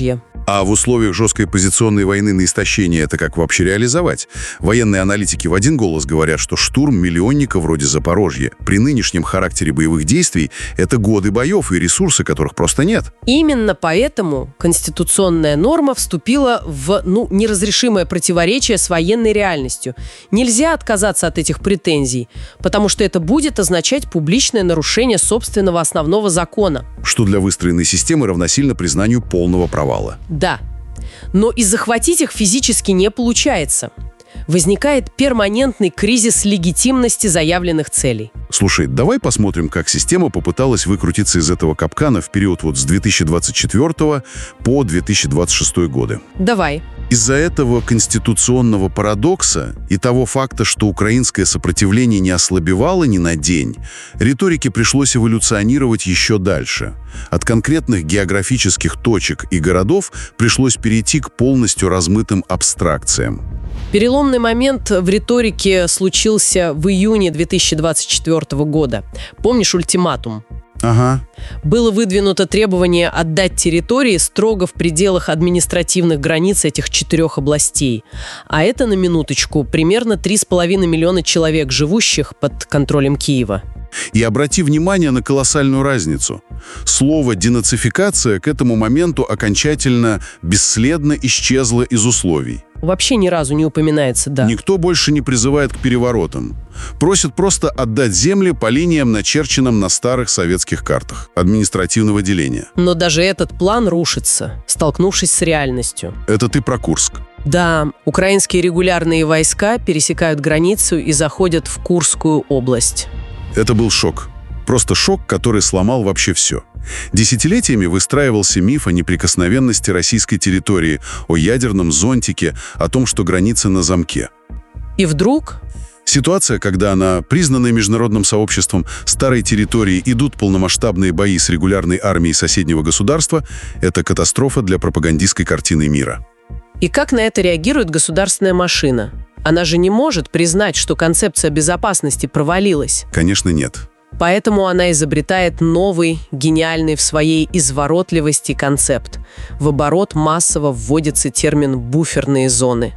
А в условиях жесткой позиционной войны на истощение это как вообще реализовать? Военные аналитики в один голос говорят, что штурм миллионника вроде Запорожья при нынешнем характере боевых действий – это годы боев и ресурсы, которых просто нет. Именно поэтому конституционная норма вступила в ну, неразрешимое противоречие с военной реальностью. Нельзя отказаться от этих претензий, потому что это будет означать публичное нарушение собственного основного закона. Что для выстроенной системы равносильно признанию полного провала. Да, но и захватить их физически не получается. Возникает перманентный кризис легитимности заявленных целей. Слушай, давай посмотрим, как система попыталась выкрутиться из этого капкана в период вот с две тысячи двадцать четвёртого по две тысячи двадцать шестой годы. Давай. Из-за этого конституционного парадокса и того факта, что украинское сопротивление не ослабевало ни на день, риторике пришлось эволюционировать еще дальше. От конкретных географических точек и городов пришлось перейти к полностью размытым абстракциям. Переломный момент в риторике случился в июне две тысячи двадцать четвёртого года. Помнишь ультиматум? Ага. Было выдвинуто требование отдать территории строго в пределах административных границ этих четырех областей. А это, на минуточку, примерно три с половиной миллиона человек, живущих под контролем Киева. И обрати внимание на колоссальную разницу. Слово «денацификация» к этому моменту окончательно бесследно исчезло из условий. Вообще ни разу не упоминается, да. Никто больше не призывает к переворотам. Просит просто отдать земли по линиям, начерченным на старых советских картах административного деления. Но даже этот план рушится, столкнувшись с реальностью. Это ты про Курск. Да, украинские регулярные войска пересекают границу и заходят в Курскую область. Это был шок. Просто шок, который сломал вообще все. Десятилетиями выстраивался миф о неприкосновенности российской территории, о ядерном зонтике, о том, что границы на замке. И вдруг... Ситуация, когда на признанной международным сообществом старой территории идут полномасштабные бои с регулярной армией соседнего государства, это катастрофа для пропагандистской картины мира. И как на это реагирует государственная машина? Она же не может признать, что концепция безопасности провалилась. Конечно, нет. Поэтому она изобретает новый, гениальный в своей изворотливости концепт. В оборот массово вводится термин «буферные зоны».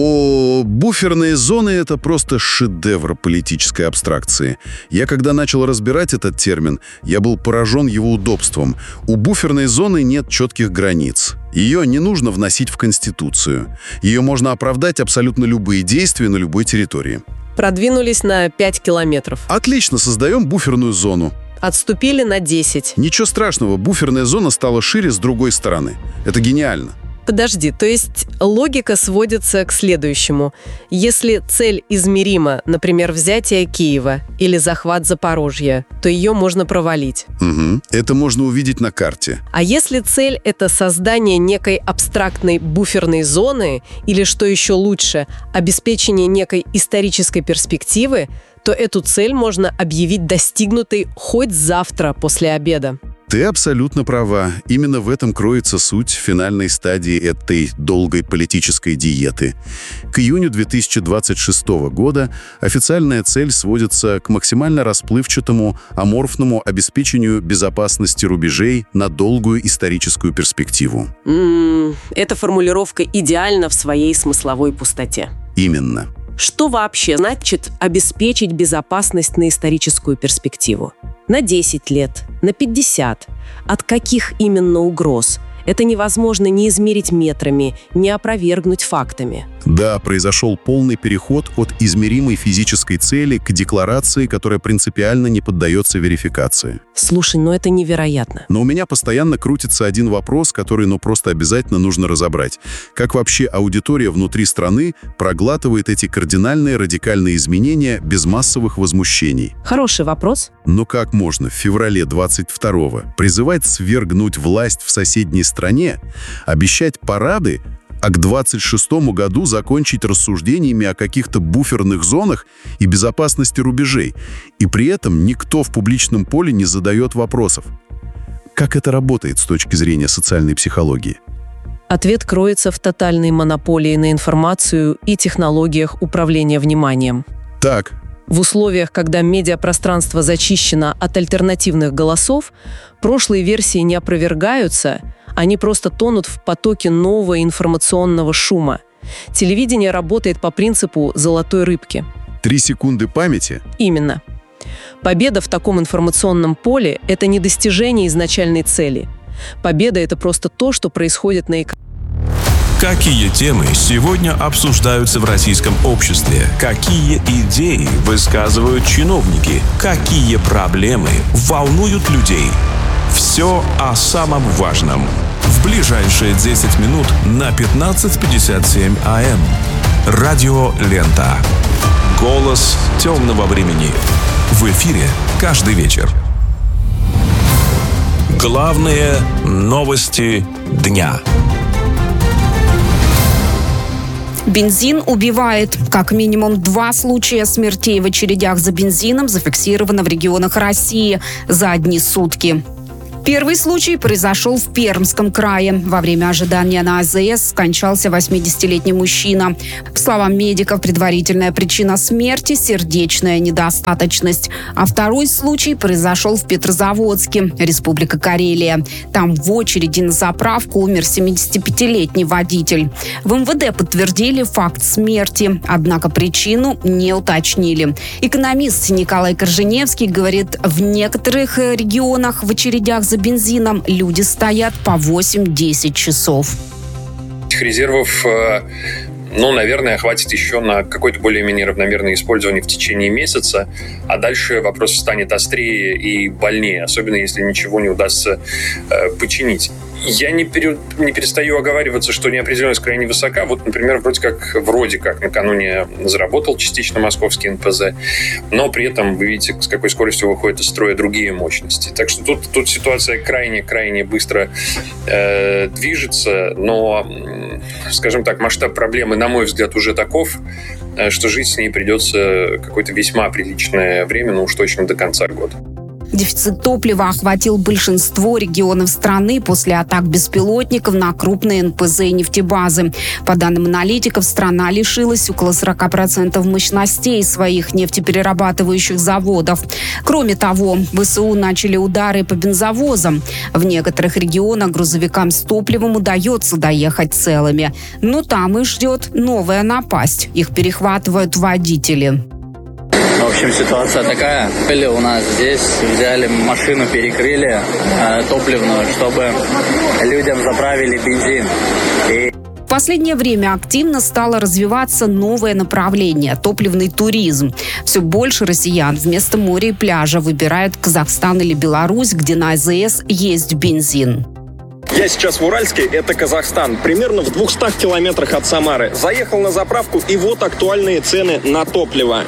О, буферные зоны – это просто шедевр политической абстракции. Я когда начал разбирать этот термин, я был поражен его удобством. У буферной зоны нет четких границ. Ее не нужно вносить в Конституцию. Ее можно оправдать абсолютно любые действия на любой территории. Продвинулись на пять километров. Отлично, создаем буферную зону. Отступили на десять. Ничего страшного, буферная зона стала шире с другой стороны. Это гениально. Подожди, то есть логика сводится к следующему. Если цель измерима, например, взятие Киева или захват Запорожья, то ее можно провалить. Угу. Это можно увидеть на карте. А если цель – это создание некой абстрактной буферной зоны, или, что еще лучше, обеспечение некой исторической перспективы, то эту цель можно объявить достигнутой хоть завтра после обеда. Ты абсолютно права. Именно в этом кроется суть финальной стадии этой долгой политической диеты. К июню две тысячи двадцать шестого года официальная цель сводится к максимально расплывчатому, аморфному обеспечению безопасности рубежей на долгую историческую перспективу. М-м, эта формулировка идеальна в своей смысловой пустоте. Именно. Что вообще значит обеспечить безопасность на историческую перспективу? На десять лет, на пятьдесят. От каких именно угроз? Это невозможно ни измерить метрами, ни опровергнуть фактами. Да, произошел полный переход от измеримой физической цели к декларации, которая принципиально не поддается верификации. Слушай, ну это невероятно. Но у меня постоянно крутится один вопрос, который ну просто обязательно нужно разобрать. Как вообще аудитория внутри страны проглатывает эти кардинальные радикальные изменения без массовых возмущений? Хороший вопрос. Но как можно в феврале двадцать второго призывать свергнуть власть в соседней стране, обещать парады, а к двадцать шестому году закончить рассуждениями о каких-то буферных зонах и безопасности рубежей, и при этом никто в публичном поле не задает вопросов? Как это работает с точки зрения социальной психологии? Ответ кроется в тотальной монополии на информацию и технологиях управления вниманием. Так. В условиях, когда медиапространство зачищено от альтернативных голосов, прошлые версии не опровергаются, Они просто тонут в потоке нового информационного шума. Телевидение работает по принципу золотой рыбки. Три секунды памяти? Именно. Победа в таком информационном поле – это не достижение изначальной цели. Победа – это просто то, что происходит на экране. Какие темы сегодня обсуждаются в российском обществе? Какие идеи высказывают чиновники? Какие проблемы волнуют людей? Все о самом важном. В ближайшие десять минут на пятнадцать пятьдесят семь А М. Радио Лента. Голос темного времени. В эфире каждый вечер. Главные новости дня. Бензин убивает. Как минимум два случая смертей в очередях за бензином зафиксировано в регионах России за одни сутки. Первый случай произошел в Пермском крае. Во время ожидания на А Зэ Эс скончался восьмидесятилетний мужчина. По словам медиков, предварительная причина смерти – сердечная недостаточность. А второй случай произошел в Петрозаводске, Республика Карелия. Там в очереди на заправку умер семидесятипятилетний водитель. В Эм Вэ Дэ подтвердили факт смерти, однако причину не уточнили. Экономист Николай Корженевский говорит, в некоторых регионах в очередях за бензином люди стоят по восемь-десять часов. Резервов, ну, наверное, хватит еще на какое-то более-менее равномерное использование в течение месяца, а дальше вопрос станет острее и больнее, особенно если ничего не удастся э, починить. Я не, пере, не перестаю оговариваться, что неопределенность крайне высока. Вот, например, вроде как, вроде как накануне заработал частично московский эн пэ зэ, но при этом вы видите, с какой скоростью выходят из строя другие мощности. Так что тут, тут ситуация крайне-крайне быстро э, движется, но, скажем так, масштаб проблемы, на мой взгляд, уже таков, что жить с ней придется какое-то весьма приличное время, ну уж точно до конца года. Дефицит топлива охватил большинство регионов страны после атак беспилотников на крупные эн пэ зэ и нефтебазы. По данным аналитиков, страна лишилась около сорок процентов мощностей своих нефтеперерабатывающих заводов. Кроме того, вэ эс у начали удары по бензовозам. В некоторых регионах грузовикам с топливом удается доехать целыми. Но там их ждет новая напасть. Их перехватывают водители. В общем, ситуация такая. Были у нас здесь, взяли машину, перекрыли э, топливную, чтобы людям заправили бензин. И... В последнее время активно стало развиваться новое направление – топливный туризм. Все больше россиян вместо моря и пляжа выбирают Казахстан или Беларусь, где на А Зэ Эс есть бензин. Я сейчас в Уральске, это Казахстан, примерно в двухстах километрах от Самары. Заехал на заправку, и вот актуальные цены на топливо.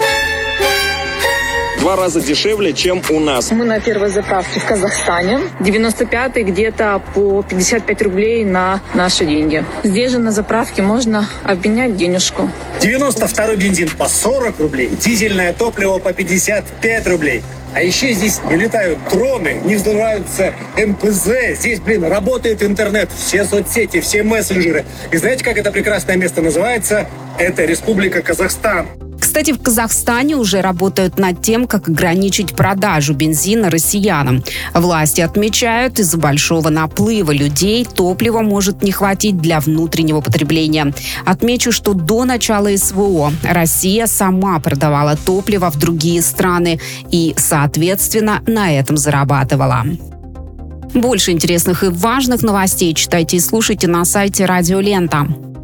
Два раза дешевле, чем у нас. Мы на первой заправке в Казахстане. девяносто пятый где-то по пятьдесят пять рублей на наши деньги. Здесь же на заправке можно обменять денежку. девяносто второй бензин по сорок рублей. Дизельное топливо по пятьдесят пять рублей. А еще здесь не летают дроны, не взрываются эм пэ зэ. Здесь, блин, работает интернет, все соцсети, все мессенджеры. И знаете, как это прекрасное место называется? Это Республика Казахстан. Кстати, в Казахстане уже работают над тем, как ограничить продажу бензина россиянам. Власти отмечают, из-за большого наплыва людей топлива может не хватить для внутреннего потребления. Отмечу, что до начала эс вэ о Россия сама продавала топливо в другие страны и, соответственно, на этом зарабатывала. Больше интересных и важных новостей читайте и слушайте на сайте Радио Лента.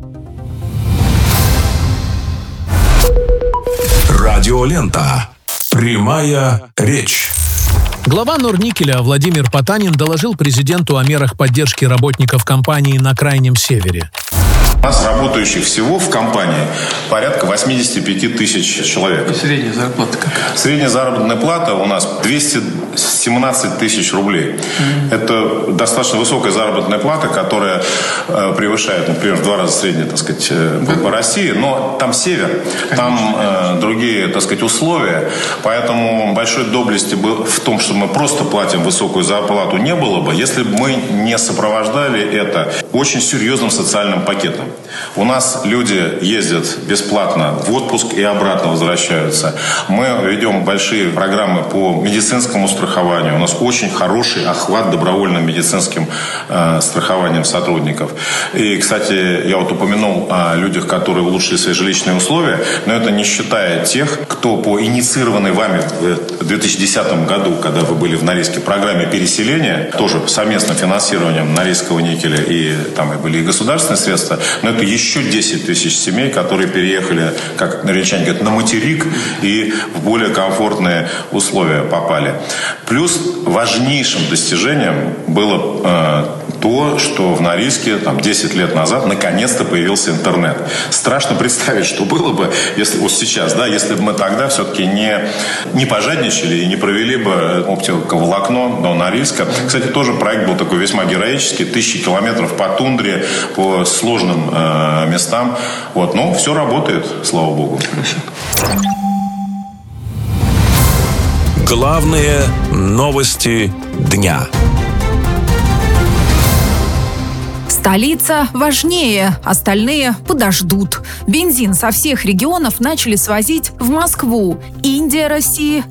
Радиолента. Прямая речь. Глава Норникеля Владимир Потанин доложил президенту о мерах поддержки работников компании на Крайнем Севере. У нас работающих всего в компании порядка восемьдесят пять тысяч человек. И средняя зарплата какая? Средняя заработная плата у нас двести семнадцать тысяч рублей. Mm-hmm. Это достаточно высокая заработная плата, которая э, превышает, например, в два раза среднюю, так сказать, э, по, по России. Но там север, конечно, там э, другие, так сказать, условия. Поэтому большой доблести в том, что мы просто платим высокую зарплату, не было бы, если бы мы не сопровождали это очень серьезным социальным пакетом. У нас люди ездят бесплатно в отпуск и обратно возвращаются. Мы ведем большие программы по медицинскому страхованию. У нас очень хороший охват добровольным медицинским э, страхованием сотрудников. И, кстати, я вот упомянул о людях, которые улучшили свои жилищные условия, но это не считая тех, кто по инициированной вами в две тысячи десятом году, когда вы были в Норильске, программе переселения, тоже совместным финансированием Норильского никеля, и там и были и государственные средства, но это еще десять тысяч семей, которые переехали, как норильчане говорят, на материк и в более комфортные условия попали. Плюс важнейшим достижением было э, то, что в Норильске там, десять лет назад наконец-то появился интернет. Страшно представить, что было бы, если вот сейчас, да, если бы мы тогда все-таки не, не пожадничали и не провели бы оптиковолокно до Норильска. Кстати, тоже проект был такой весьма героический. Тысячи километров по тундре, по сложным э, местам. Вот. Но все работает, слава богу. Главные новости дня. Столица важнее, остальные подождут. Бензин со всех регионов начали свозить в Москву. Индия России